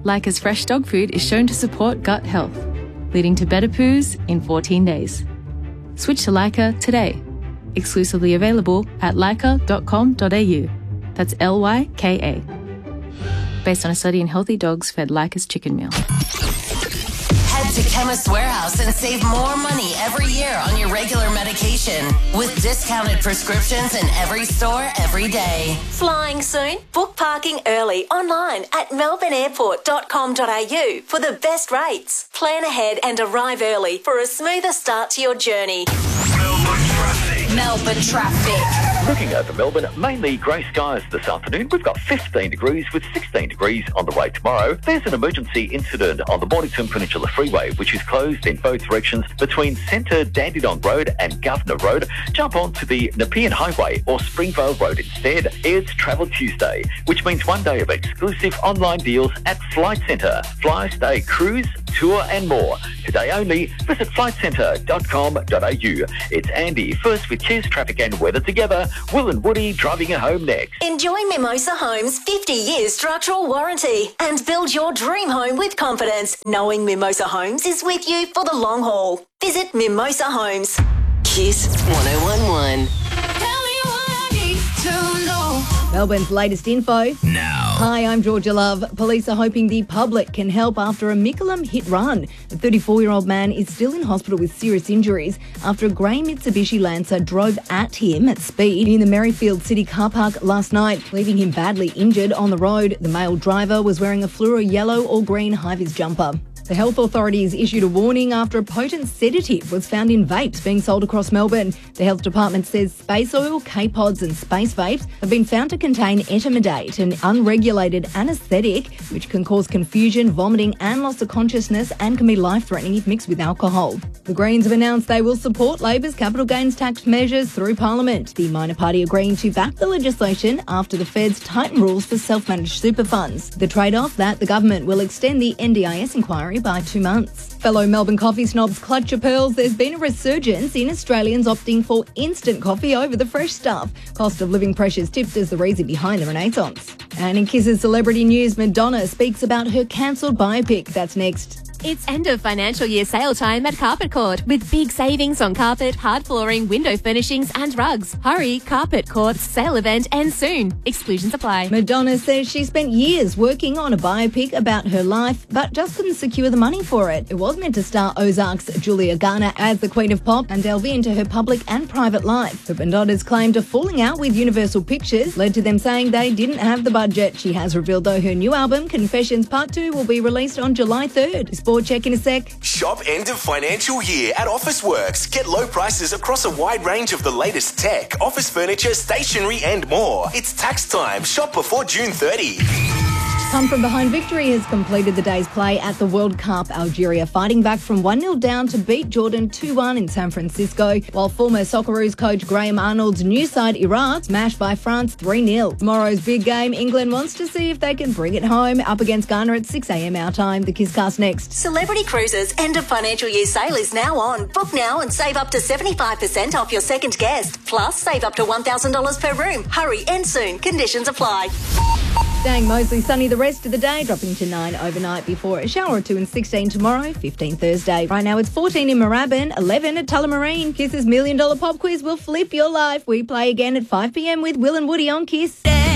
Leica's fresh dog food is shown to support gut health, leading to better poos in 14 days. Switch to Leica today. Exclusively available at leica.com.au. That's Lyka. Based on a study in healthy dogs fed Leica's chicken meal. Head to Chemist Warehouse and save more money every year on your regular medication with discounted prescriptions in every store every day. Flying soon? Book parking early online at melbourneairport.com.au for the best rates. Plan ahead and arrive early for a smoother start to your journey. Melbourne traffic. Looking over Melbourne, mainly grey skies this afternoon. We've got 15 degrees with 16 degrees on the way tomorrow. There's an emergency incident on the Mornington Peninsula Freeway, which is closed in both directions between Centre Dandenong Road and Governor Road. Jump on to the Nepean Highway or Springvale Road instead. It's Travel Tuesday, which means one day of exclusive online deals at Flight Centre. Fly, stay, cruise, tour and more. Today only, visit flightcentre.com.au. It's Andy, first with Cheers, Traffic and Weather together. Will and Woody driving you home next. Enjoy Mimosa Homes' 50-year structural warranty and build your dream home with confidence, knowing Mimosa Homes is with you for the long haul. Visit Mimosa Homes. Kiss 1011. Melbourne's latest info. Now. Hi, I'm Georgia Love. Police are hoping the public can help after a Mickleham hit run. The 34-year-old man is still in hospital with serious injuries after a grey Mitsubishi Lancer drove at him at speed in the Merrifield City car park last night, leaving him badly injured on the road. The male driver was wearing a fluoro yellow or green high-vis jumper. The health authorities issued a warning after a potent sedative was found in vapes being sold across Melbourne. The health department says space oil, K-pods and space vapes have been found to contain etomidate, an unregulated anaesthetic which can cause confusion, vomiting and loss of consciousness and can be life-threatening if mixed with alcohol. The Greens have announced they will support Labor's capital gains tax measures through Parliament, the minor party agreeing to back the legislation after the Feds tighten rules for self-managed super funds. The trade-off that the government will extend the NDIS inquiry by 2 months. Fellow Melbourne coffee snobs clutch your pearls. There's been a resurgence in Australians opting for instant coffee over the fresh stuff. Cost of living pressures tipped as the reason behind the renaissance. And in Kiss's celebrity news, Madonna speaks about her cancelled biopic. That's next. It's end of financial year sale time at Carpet Court with big savings on carpet, hard flooring, window furnishings and rugs. Hurry, Carpet Court's sale event ends soon. Exclusions apply. Madonna says she spent years working on a biopic about her life but just couldn't secure the money for it. It was meant to star Ozark's Julia Garner as the Queen of Pop and delve into her public and private life. But Madonna's claimed a falling out with Universal Pictures led to them saying they didn't have the budget. She has revealed though her new album, Confessions Part 2, will be released on July 3rd. Sport check in a sec. Shop end of financial year at Officeworks. Get low prices across a wide range of the latest tech, office furniture, stationery and more. It's tax time. Shop before June 30. Come from behind victory has completed the day's play at the World Cup. Algeria fighting back from 1-0 down to beat Jordan 2-1 in San Francisco, while former Socceroos coach Graham Arnold's new side Iraq smashed by France 3-0. Tomorrow's big game, England wants to see if they can bring it home up against Ghana at 6 a.m. our time. The Kisscast next. Celebrity Cruises' end of financial year sale is now on. Book now and save up to 75% off your second guest. Plus, save up to $1,000 per room. Hurry, end soon. Conditions apply. Staying mostly sunny the rest of the day, dropping to 9 overnight before a shower or two and 16 tomorrow, 15 Thursday. Right now it's 14 in Moorabbin, 11 at Tullamarine. Kiss's $1 Million Pop Quiz will flip your life. We play again at 5 p.m. with Will and Woody on Kiss.